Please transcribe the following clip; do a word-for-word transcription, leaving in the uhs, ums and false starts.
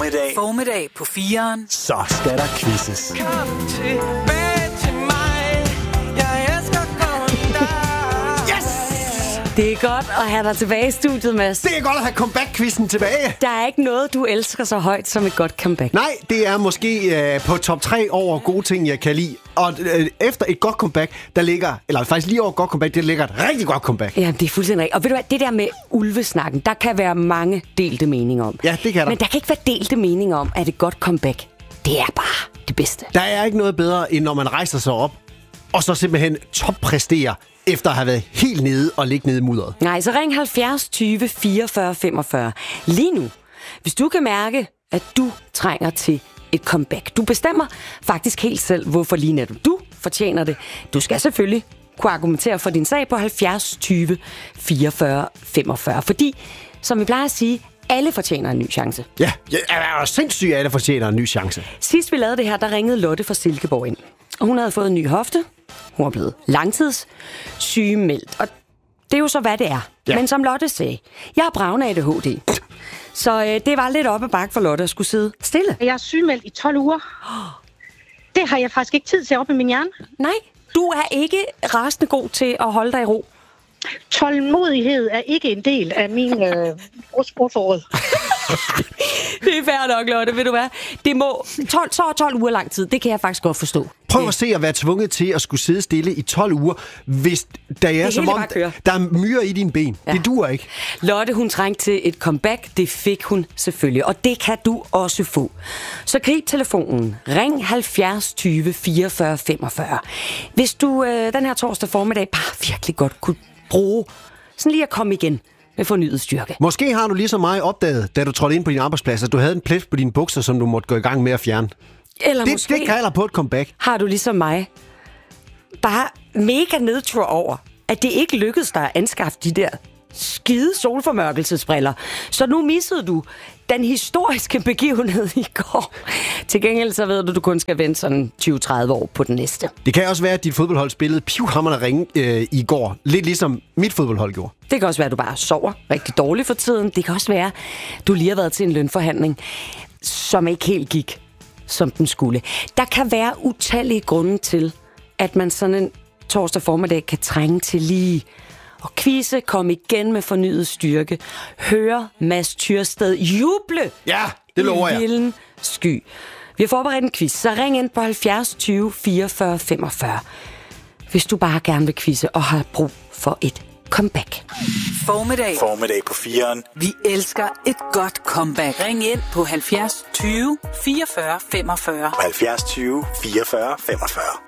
formiddag. Formiddag på fireren. Så skal der quizzes. Kom tilbage til mig. Jeg elsker kun dig. Yes! Det er godt at have dig tilbage i studiet, Mads. Det er godt at have comeback-quizzen tilbage. Der er ikke noget, du elsker så højt som et godt comeback. Nej, det er måske øh, på top tre over gode ting, jeg kan lide. Og øh, efter et godt comeback, der ligger, eller faktisk lige over et godt comeback, der ligger et rigtig godt comeback. Ja, det er fuldstændig rigtigt. Og ved du hvad, det der med ulvesnakken, der kan være mange delte meninger om. Ja, det kan der. Men der kan ikke være delte meninger om, at et godt comeback, det er bare det bedste. Der er ikke noget bedre, end når man rejser sig op, og så simpelthen toppræsterer, efter at have været helt nede og ligge nede i mudderet. Nej, så ring halvfjerds tyve fireogfyrre femogfyrre. Lige nu, hvis du kan mærke, at du trænger til et comeback. Du bestemmer faktisk helt selv, hvorfor lige netop du fortjener det. Du skal selvfølgelig kunne argumentere for din sag på halvfjerds tyve fireogfyrre femogfyrre. Fordi, som vi plejer at sige, alle fortjener en ny chance. Ja, jeg er sindssygt, at alle fortjener en ny chance. Sidst vi lavede det her, der ringede Lotte fra Silkeborg ind. Og hun havde fået en ny hofte. Hun var blevet langtidssygemeldt. Og det er jo så, hvad det er. Ja. Men som Lotte sagde, jeg har bravende A D H D. Så øh, det var lidt op ad bakke for Lotte at skulle sidde stille. Jeg er sygemeldt i tolv uger. Det har jeg faktisk ikke tid til op i min hjerne. Nej, du er ikke rasende god til at holde dig i ro. Tålmodighed er ikke en del af min øh, ordforråd. Det er fair nok, Lotte, ved du hvad? Det må tolv, så tolv uger lang tid, det kan jeg faktisk godt forstå. Prøv at se at være tvunget til at skulle sidde stille i tolv uger, hvis der er, Det som hele om, bare kører. der er myrer i dine ben. Ja. Det duer ikke. Lotte, hun trængte til et comeback. Det fik hun selvfølgelig, og det kan du også få. Så grib telefonen. Ring halvfjerds tyve fireogfyrre femogfyrre. Hvis du øh, den her torsdag formiddag bare virkelig godt kunne bruge sådan lige at komme igen med fornyet styrke. Måske har du ligesom mig opdaget, da du trådte ind på din arbejdsplads, at du havde en plet på dine bukser, som du måtte gå i gang med at fjerne. Eller Det, måske det kalder på et comeback. har du ligesom mig bare mega nedtur over, at det ikke lykkedes dig at anskaffe de der skide solformørkelsesbriller. Så nu missede du den historiske begivenhed i går. Til gengæld så ved du, at du kun skal vente sådan tyve til tredive år på den næste. Det kan også være, at dit fodboldhold spillede pivhammerende ringe øh, i går. Lidt ligesom mit fodboldhold gjorde. Det kan også være, at du bare sover rigtig dårligt for tiden. Det kan også være, at du lige har været til en lønforhandling, som ikke helt gik, som den skulle. Der kan være utallige grunde til, at man sådan en torsdag formiddag kan trænge til lige og quizze, komme igen med fornyet styrke, høre Mads Tyrsted juble Ja, det lover i jeg. vilden sky. Vi har forberedt en quiz, så ring ind på halvfjerds tyve fireogfyrre femogfyrre, hvis du bare gerne vil quizze og har brug for et comeback. Formiddag. Formiddag på fireren. Vi elsker et godt comeback. Ring ind på halvfjerds tyve fireogfyrre femogfyrre. halvfjerds tyve fireogfyrre femogfyrre.